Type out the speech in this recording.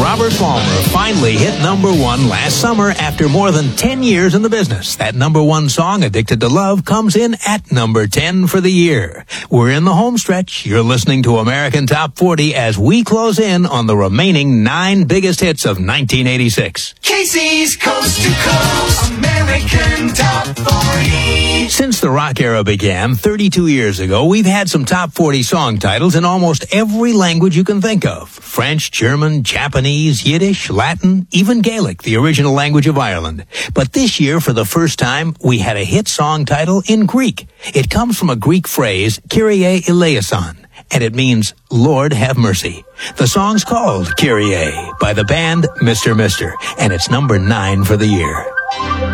Robert Palmer finally hit number one last summer after more than 10 years in the business. That number one song, Addicted to Love, comes in at number 10 for the year. We're in the home stretch. You're listening to American Top 40 as we close in on the remaining 9 biggest hits of 1986. Casey's Coast to Coast American Top 40. Since the rock era began 32 years ago, we've had some top 40 song titles in almost every language you can think of. French, German, Japanese, Yiddish, Latin, even Gaelic, the original language of Ireland. But this year, for the first time, we had a hit song title in Greek. It comes from a Greek phrase, Kyrie eleison, and it means, Lord have mercy. The song's called Kyrie by the band Mr. Mister, and it's number 9 for the year.